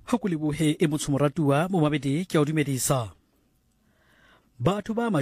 Hakulibuhe e motshomoratua mo mabedi ke a dumedisa. Batho ba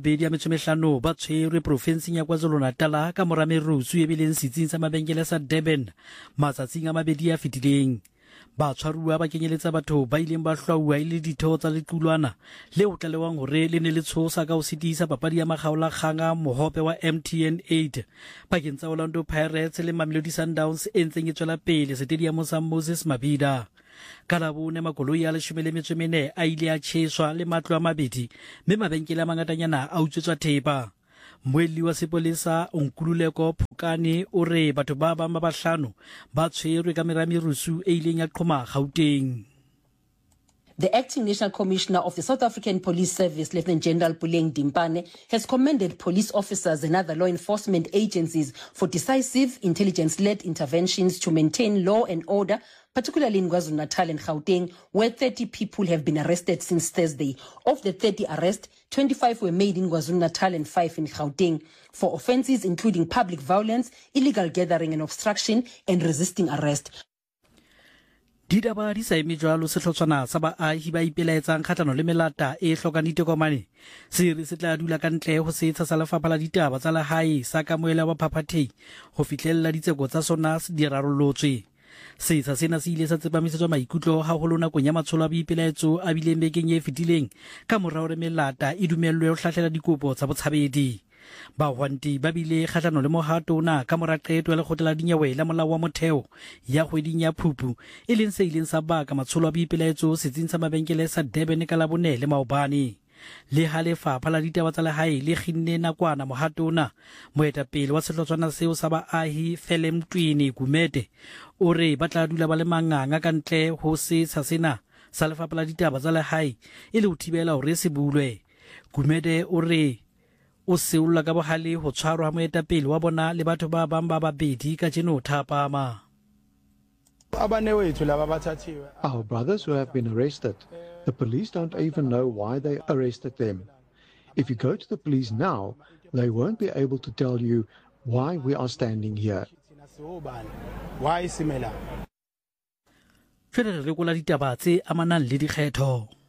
25 ba tshwerwe profenseng ya KwaZulu-Natal ka mora merusu e bileng setsing sa mabenkele sa Durban matsatsing a mabedi a fetileng. Ba tshwaruwa ba kenyeletsa batho ba ileng ba hlwauwa ile ditho tsa lequlwana le o tlalewang hore le ne le tshosa ka ho sitisa papadi ya makgaola khanga mohope wa MTN 8 pakeng tsa Orlando Pirates le Mamelodi Sundowns e ntseng e tswela pele stadium sa Moses Mabhida. Ka Labone makoloi a 14 a ile a tjheswa le matlo a mabedi mme mabenkele a mangatanyana a utswetswa thepa. Moelli wa sepolesa Nkululeko Phukane o re batho ba bang ba bahlano ba tshwerwe ka mera merusu e ileng ya qhoma Gauteng. The Acting National Commissioner of the South African Police Service, Lieutenant General Puleng Dimpane, has commended police officers and other law enforcement agencies for decisive intelligence-led interventions to maintain law and order, particularly in KwaZulu-Natal and Gauteng, where 30 people have been arrested since Thursday. Of the 30 arrests, 25 were made in KwaZulu-Natal and 5 in Gauteng for offences including public violence, illegal gathering and obstruction, and resisting arrest. Didaba di sa eme jwalo sehlotswana sa baahi ba ipelaetsang kgahlano le melata e hlokang ditokomane se re se tla dula ka ntle ho setsha sa lefapha la ditaba tsa lehae sa kamoela wa phaphathei ho fihlella ditseko tsa sona di rarollotswe. Setsha sena se ile sa tsepamisetswa maikutlo haholo nakong ya matsholo a boipelaetso a bileng bekeng e fetileng ka morao re melata e dumellwe ho hlahlela dikopo tsa botshabedi. Bahwanti ba bile kgahlano le mohato ona ka mora qeto ya lekgotla la dinyewe la molao wa motheo ya kgweding ya Phupu e leng se ileng sa baka matsholo a boipelaetso setsing sa mabenkele sa Durban ka Labone le maobane. Le ha lefapha la ditaba tsa lehae le kginne nakwana mohato ona, moetapele wa sehlotswana seo sa baahi Felem Twini Gumede o re ba tla dula ba le manganga ka ntle ho setsha sena sa lefapha la ditaba tsa lehae e le ho thibela hore se bulwe. Gumede o re o seolla ka bohale ho tshwarwa moetapele wa bona le batho ba bang ba babedi ka jeno thapama. Our brothers who have been arrested, the police don't even know why they arrested them. If you go to the police now, they won't be able to tell you why we are standing here. Fere re lekola ditaba tse amanang le dikgetho.